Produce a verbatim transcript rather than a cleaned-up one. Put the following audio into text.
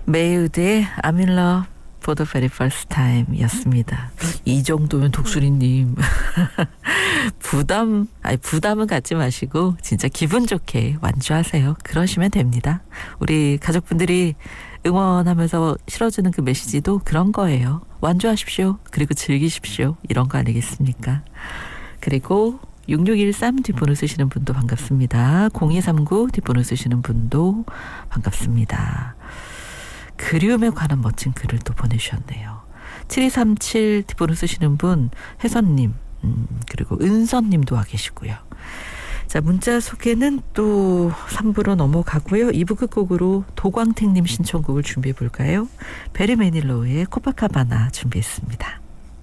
메이우드의 I'm in love for the very first time 였습니다. 이 정도면 독수리님 부담 아니 부담은 갖지 마시고 진짜 기분 좋게 완주하세요. 그러시면 됩니다. 우리 가족분들이 응원하면서 실어주는 그 메시지도 그런 거예요. 완주하십시오. 그리고 즐기십시오. 이런 거 아니겠습니까? 그리고 육육일삼 뒷번호 쓰시는 분도 반갑습니다. 공이삼구 뒷번호 쓰시는 분도 반갑습니다. 그리움에 관한 멋진 글을 또 보내주셨네요. 칠이삼칠 뒷번호 쓰시는 분 혜선님 음, 그리고 은선님도 와 계시고요. 자, 문자 소개는 또 삼 부로 넘어가고요. 이 부 끝곡으로 도광택님 신청곡을 준비해 볼까요? 베리 매닐로우의 코파카바나 준비했습니다.